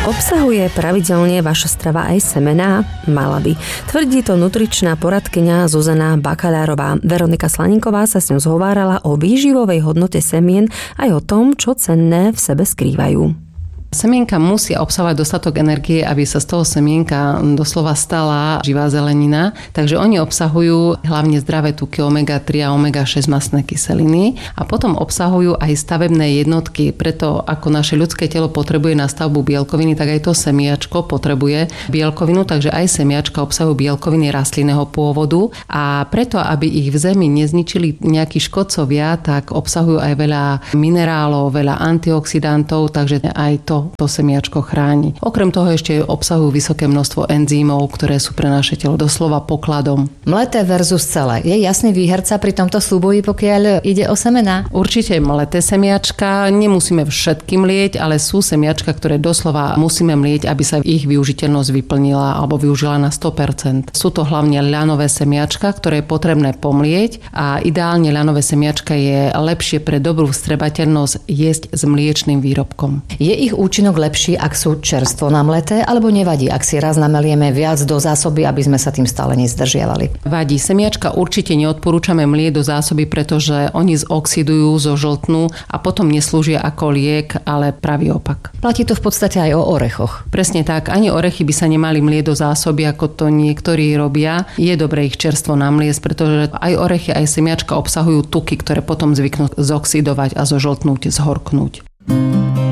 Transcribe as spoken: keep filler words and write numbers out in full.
Obsahuje pravidelne vaša strava aj semená? Mala by. Tvrdí to nutričná poradkyňa Zuzana Bakalárová. Veronika Slaninková sa s ňou zhovárala o výživovej hodnote semien aj o tom, čo cenné v sebe skrývajú. Semienka musia obsahovať dostatok energie, aby sa z toho semienka doslova stala živá zelenina. Takže oni obsahujú hlavne zdravé tuky omega tri a omega šesť mastné kyseliny a potom obsahujú aj stavebné jednotky. Preto ako naše ľudské telo potrebuje na stavbu bielkoviny, tak aj to semiačko potrebuje bielkovinu, takže aj semiačka obsahujú bielkoviny rastlinného pôvodu a preto, aby ich v zemi nezničili nejakí škodcovia, tak obsahujú aj veľa minerálov, veľa antioxidantov, takže aj to to semiačko chráni. Okrem toho ešte obsahujú vysoké množstvo enzymov, ktoré sú pre naše telo doslova pokladom. Mleté versus celé. Je jasný výherca pri tomto súboji, pokiaľ ide o semená? Určite mleté semiačka. Nemusíme všetky mlieť, ale sú semiačka, ktoré doslova musíme mlieť, aby sa ich využiteľnosť vyplnila alebo využila na sto percent. Sú to hlavne ľanové semiačka, ktoré je potrebné pomlieť a ideálne ľanové semiačka je lepšie pre dobrú vstrebateľnosť jesť s mliečnym výrobkom. Je ich účinok lepší, ak sú čerstvo namleté, alebo nevadí, ak si raz namelieme viac do zásoby, aby sme sa tým stále nezdržiavali? Vadí. Semiačka určite neodporúčame mlieť do zásoby, pretože oni zoxidujú, zožltnú a potom neslúžia ako liek, ale pravý opak. Platí to v podstate aj o orechoch. Presne tak. Ani orechy by sa nemali mlieť do zásoby, ako to niektorí robia. Je dobré ich čerstvo namliesť, pretože aj orechy, aj semiačka obsahujú tuky, ktoré potom zvyknú zoxidovať a zožltnúť, zhorknúť.